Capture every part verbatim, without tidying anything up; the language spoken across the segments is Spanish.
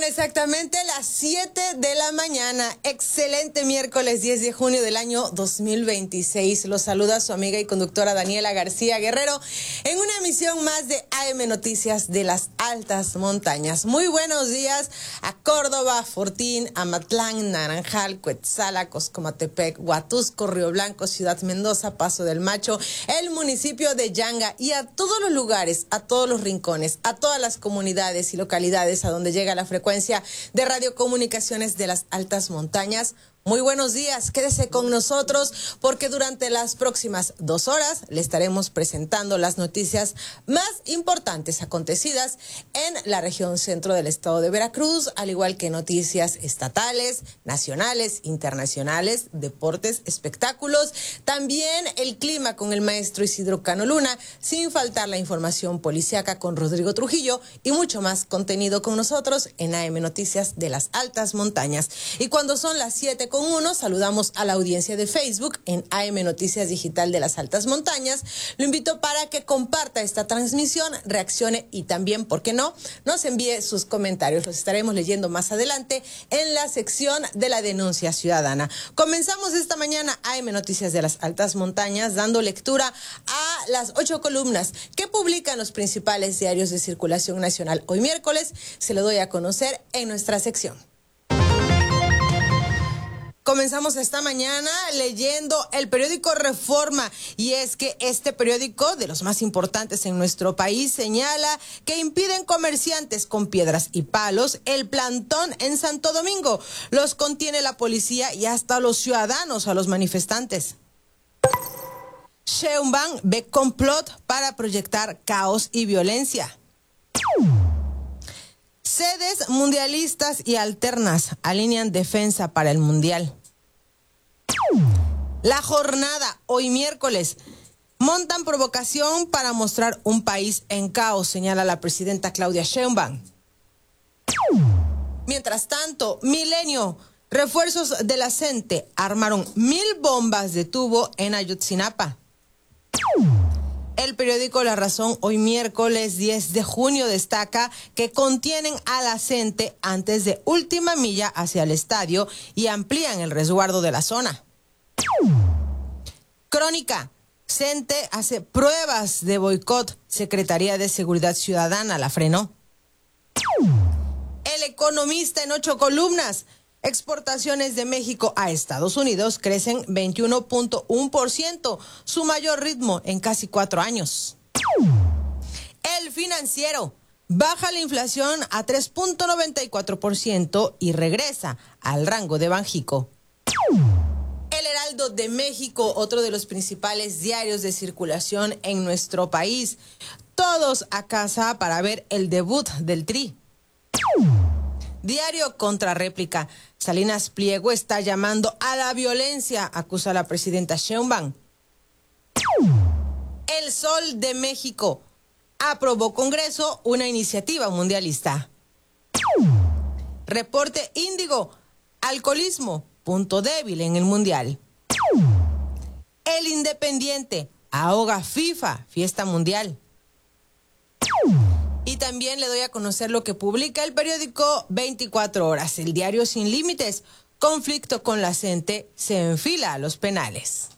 exactamente las siete de la mañana. Excelente miércoles diez de junio del año dos mil veintiséis. Los saluda su amiga y conductora Daniela García Guerrero en una emisión más de A M Noticias de las Altas Montañas. Muy buenos días a Córdoba, Fortín, Amatlán, Naranjal, Cuetzala, Coscomatepec, Huatusco, Río Blanco, Ciudad Mendoza, Paso del Macho, el municipio de Yanga y a todos los lugares, a todos los rincones, a todas las comunidades y localidades a donde llega la frecuencia de radiocomunicaciones de las Altas Montañas. Muy buenos días, quédese con nosotros porque durante las próximas dos horas le estaremos presentando las noticias más importantes acontecidas en la región centro del estado de Veracruz, al igual que noticias estatales, nacionales, internacionales, deportes, espectáculos, también el clima con el maestro Isidro Cano Luna, sin faltar la información policíaca con Rodrigo Trujillo y mucho más contenido con nosotros en A M Noticias de las Altas Montañas. Y cuando son las siete con uno, saludamos a la audiencia de Facebook en A M Noticias Digital de las Altas Montañas. Lo invito para que comparta esta transmisión, reaccione y también, ¿por qué no?, nos envíe sus comentarios. Los estaremos leyendo más adelante en la sección de la denuncia ciudadana. Comenzamos esta mañana A M Noticias de las Altas Montañas dando lectura a las ocho columnas que publican los principales diarios de circulación nacional. Hoy miércoles se lo doy a conocer en nuestra sección. Comenzamos esta mañana leyendo el periódico Reforma, y es que este periódico, de los más importantes en nuestro país, señala que impiden comerciantes con piedras y palos el plantón en Santo Domingo. Los contiene la policía y hasta los ciudadanos a los manifestantes. Sheinbaum ve complot para proyectar caos y violencia. Sedes mundialistas y alternas alinean defensa para el mundial. La jornada, hoy miércoles, montan provocación para mostrar un país en caos, señala la presidenta Claudia Sheinbaum. Mientras tanto, Milenio, refuerzos de la CENTE armaron mil bombas de tubo en Ayotzinapa. El periódico La Razón, hoy miércoles diez de junio, destaca que contienen a la CENTE antes de última milla hacia el estadio y amplían el resguardo de la zona. Crónica, CENTE hace pruebas de boicot, Secretaría de Seguridad Ciudadana la frenó. El Economista en ocho columnas, exportaciones de México a Estados Unidos crecen veintiuno punto uno por ciento, su mayor ritmo en casi cuatro años. El Financiero, baja la inflación a tres punto noventa y cuatro por ciento y regresa al rango de Banjico. El Heraldo de México, otro de los principales diarios de circulación en nuestro país. Todos a casa para ver el debut del Tri. Diario Contrarréplica, Salinas Pliego está llamando a la violencia, acusa a la presidenta Sheinbaum. El Sol de México, aprobó Congreso una iniciativa mundialista. Reporte Índigo, alcoholismo, punto débil en el Mundial. El Independiente, ahoga FIFA, fiesta mundial. Y también le doy a conocer lo que publica el periódico veinticuatro horas, el diario Sin Límites. Conflicto con la CENTE se enfila a los penales.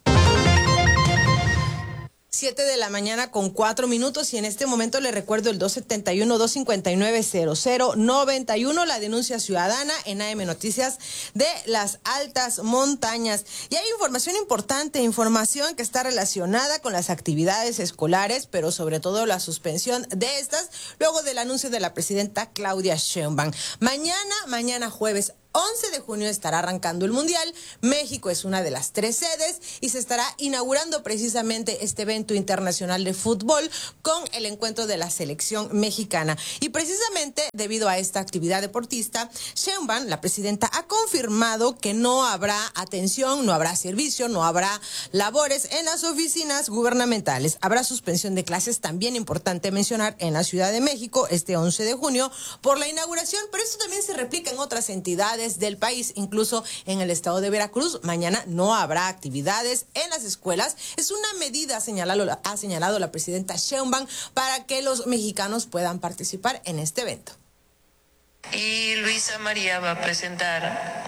siete de la mañana con cuatro minutos y en este momento le recuerdo el dos setenta y uno, dos cincuenta y nueve, cero cero noventa y uno, la denuncia ciudadana en A M Noticias de las Altas Montañas. Y hay información importante, información que está relacionada con las actividades escolares, pero sobre todo la suspensión de estas luego del anuncio de la presidenta Claudia Sheinbaum. Mañana, mañana jueves once de junio estará arrancando el Mundial. México es una de las tres sedes y se estará inaugurando precisamente este evento internacional de fútbol con el encuentro de la selección mexicana. Y precisamente debido a esta actividad deportista, Sheinbaum, la presidenta, ha confirmado que no habrá atención, no habrá servicio, no habrá labores en las oficinas gubernamentales. Habrá suspensión de clases, también importante mencionar, en la Ciudad de México este once de junio por la inauguración, pero esto también se replica en otras entidades del país, incluso en el estado de Veracruz. Mañana no habrá actividades en las escuelas. Es una medida, señalado, ha señalado la presidenta Sheinbaum, para que los mexicanos puedan participar en este evento. Y Luisa María va a presentar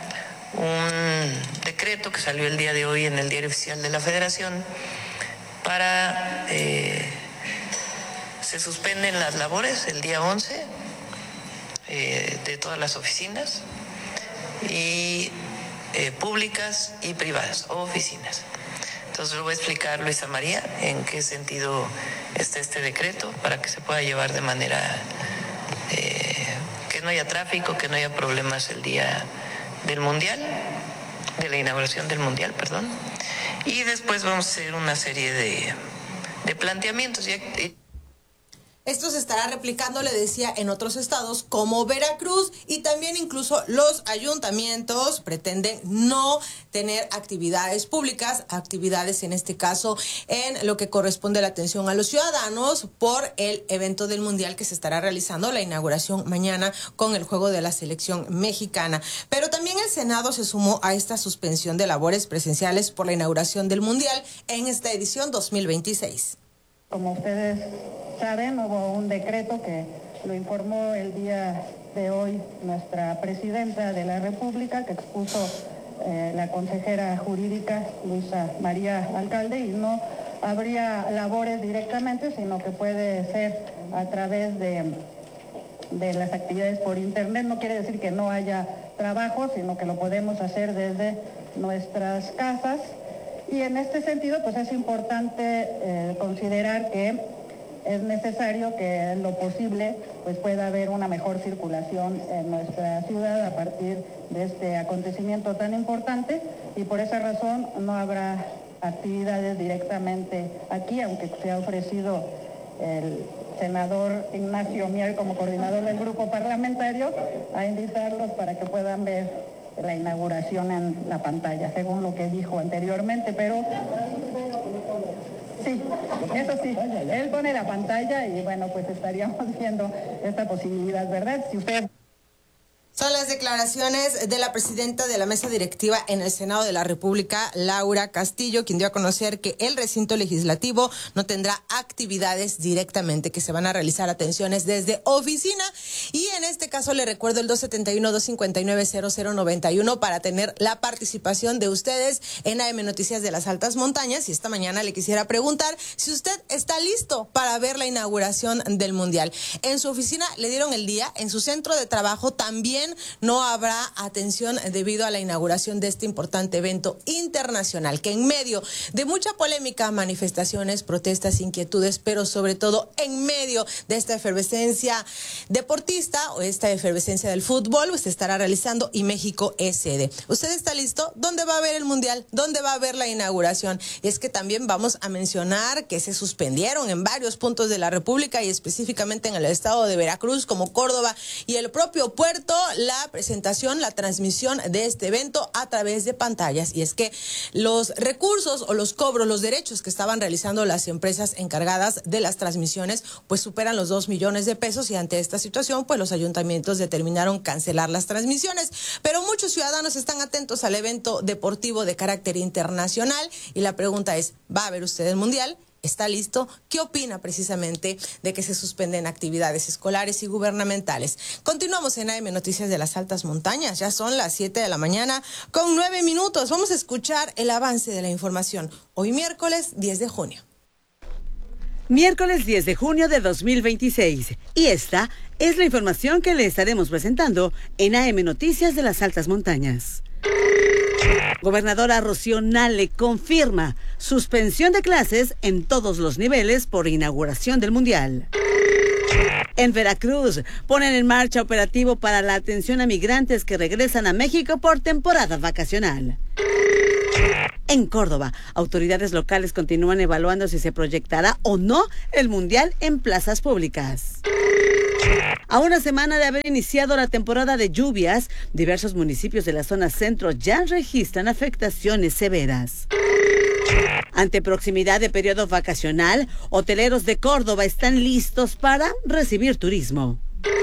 un decreto que salió el día de hoy en el Diario Oficial de la Federación para eh, se suspenden las labores el día once eh, de todas las oficinas y eh, públicas y privadas o oficinas. Entonces lo voy a explicar Luisa María en qué sentido está este decreto para que se pueda llevar de manera eh, que no haya tráfico, que no haya problemas el día del Mundial, de la inauguración del Mundial, perdón. Y después vamos a hacer una serie de, de planteamientos. Y, Esto se estará replicando, le decía, en otros estados como Veracruz, y también incluso los ayuntamientos pretenden no tener actividades públicas, actividades en este caso en lo que corresponde a la atención a los ciudadanos por el evento del Mundial que se estará realizando, la inauguración mañana con el juego de la selección mexicana. Pero también el Senado se sumó a esta suspensión de labores presenciales por la inauguración del Mundial en esta edición dos mil veintiséis. Como ustedes saben, hubo un decreto que lo informó el día de hoy nuestra presidenta de la República, que expuso eh, la consejera jurídica Luisa María Alcalde, y no habría labores directamente, sino que puede ser a través de, de las actividades por internet. No quiere decir que no haya trabajo, sino que lo podemos hacer desde nuestras casas. Y en este sentido, pues es importante eh, considerar que es necesario que en lo posible pues pueda haber una mejor circulación en nuestra ciudad a partir de este acontecimiento tan importante, y por esa razón no habrá actividades directamente aquí, aunque se ha ofrecido el senador Ignacio Mier como coordinador del grupo parlamentario a invitarlos para que puedan ver la inauguración en la pantalla, según lo que dijo anteriormente, pero sí, eso sí, él pone la pantalla y bueno, pues estaríamos viendo esta posibilidad, ¿verdad? Si usted... Son las declaraciones de la presidenta de la mesa directiva en el Senado de la República, Laura Castillo, quien dio a conocer que el recinto legislativo no tendrá actividades directamente, que se van a realizar atenciones desde oficina. Y en este caso le recuerdo el dos siete uno, dos cinco nueve, cero cero nueve uno para tener la participación de ustedes en A M Noticias de las Altas Montañas. Y esta mañana le quisiera preguntar si usted está listo para ver la inauguración del Mundial. En su oficina le dieron el día, en su centro de trabajo también no habrá atención debido a la inauguración de este importante evento internacional, que en medio de mucha polémica, manifestaciones, protestas, inquietudes, pero sobre todo en medio de esta efervescencia deportista o esta efervescencia del fútbol, pues se estará realizando y México es sede. ¿Usted está listo? ¿Dónde va a haber el Mundial? ¿Dónde va a haber la inauguración? Y es que también vamos a mencionar que se suspendieron en varios puntos de la República y específicamente en el estado de Veracruz, como Córdoba y el propio Puerto, la presentación, la transmisión de este evento a través de pantallas. Y es que los recursos o los cobros, los derechos que estaban realizando las empresas encargadas de las transmisiones, pues superan los dos millones de pesos, y ante esta situación, pues los ayuntamientos determinaron cancelar las transmisiones. Pero muchos ciudadanos están atentos al evento deportivo de carácter internacional y la pregunta es, ¿va a ver usted el Mundial? ¿Está listo? ¿Qué opina precisamente de que se suspenden actividades escolares y gubernamentales? Continuamos en A M Noticias de las Altas Montañas. Ya son las siete de la mañana con nueve minutos. Vamos a escuchar el avance de la información. Hoy miércoles diez de junio. Miércoles diez de junio de dos mil veintiséis. Y esta es la información que le estaremos presentando en A M Noticias de las Altas Montañas. Gobernadora Rocío Nale confirma suspensión de clases en todos los niveles por inauguración del Mundial. En Veracruz ponen en marcha operativo para la atención a migrantes que regresan a México por temporada vacacional. En Córdoba, autoridades locales continúan evaluando si se proyectará o no el Mundial en plazas públicas. A una semana de haber iniciado la temporada de lluvias, diversos municipios de la zona centro ya registran afectaciones severas. Ante proximidad de periodo vacacional, hoteleros de Córdoba están listos para recibir turismo.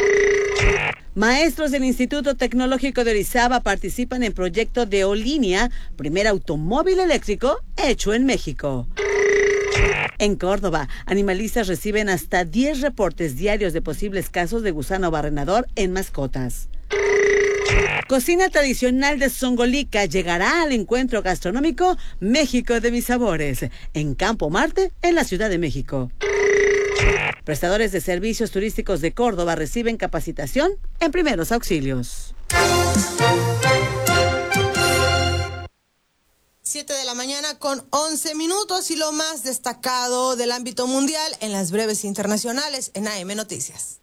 Maestros del Instituto Tecnológico de Orizaba participan en proyecto de Olínea, primer automóvil eléctrico hecho en México. En Córdoba, animalistas reciben hasta diez reportes diarios de posibles casos de gusano barrenador en mascotas. Cocina tradicional de Zongolica llegará al encuentro gastronómico México de mis sabores, en Campo Marte, en la Ciudad de México. Prestadores de servicios turísticos de Córdoba reciben capacitación en primeros auxilios. siete de la mañana con once minutos y lo más destacado del ámbito mundial en las breves internacionales en A M Noticias.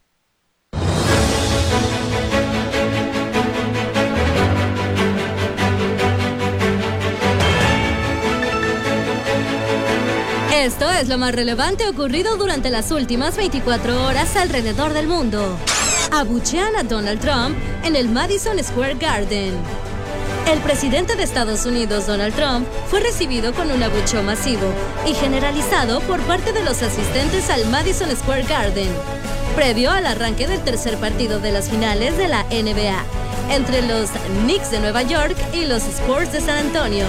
Esto es lo más relevante ocurrido durante las últimas veinticuatro horas alrededor del mundo. Abuchean a Donald Trump en el Madison Square Garden. El presidente de Estados Unidos, Donald Trump, fue recibido con un abucheo masivo y generalizado por parte de los asistentes al Madison Square Garden, previo al arranque del tercer partido de las finales de la N B A, entre los Knicks de Nueva York y los Spurs de San Antonio.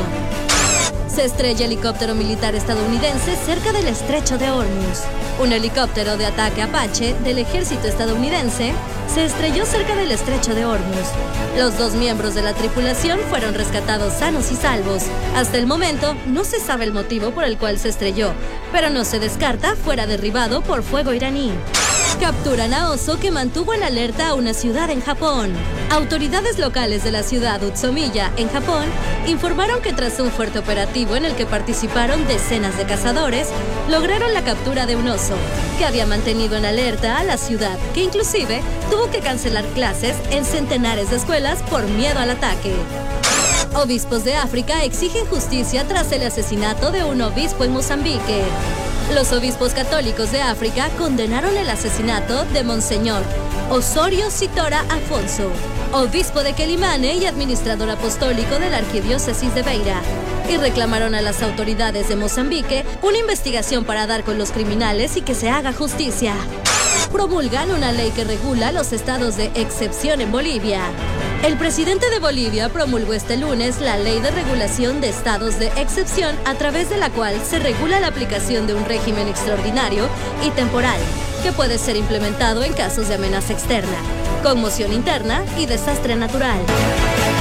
Se estrella helicóptero militar estadounidense cerca del estrecho de Hormuz. Un helicóptero de ataque Apache del ejército estadounidense se estrelló cerca del estrecho de Hormuz. Los dos miembros de la tripulación fueron rescatados sanos y salvos. Hasta el momento no se sabe el motivo por el cual se estrelló, pero no se descarta fuera derribado por fuego iraní. Capturan a oso que mantuvo en alerta a una ciudad en Japón. Autoridades locales de la ciudad Utsunomiya, en Japón, informaron que tras un fuerte operativo en el que participaron decenas de cazadores, lograron la captura de un oso, que había mantenido en alerta a la ciudad, que inclusive tuvo que cancelar clases en centenares de escuelas por miedo al ataque. Obispos de África exigen justicia tras el asesinato de un obispo en Mozambique. Los obispos católicos de África condenaron el asesinato de Monseñor Osorio Sitora Afonso, obispo de Quelimane y administrador apostólico de la arquidiócesis de Beira, y reclamaron a las autoridades de Mozambique una investigación para dar con los criminales y que se haga justicia. Promulgan una ley que regula los estados de excepción en Bolivia. El presidente de Bolivia promulgó este lunes la Ley de Regulación de Estados de Excepción, a través de la cual se regula la aplicación de un régimen extraordinario y temporal, que puede ser implementado en casos de amenaza externa, conmoción interna y desastre natural.